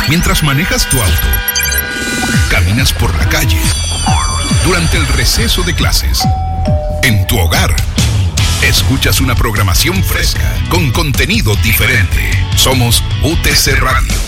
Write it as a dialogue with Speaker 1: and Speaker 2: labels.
Speaker 1: Mientras manejas tu auto, caminas por la calle, durante el receso de clases, en tu hogar, escuchas una programación fresca con contenido diferente. Somos UTC Radio.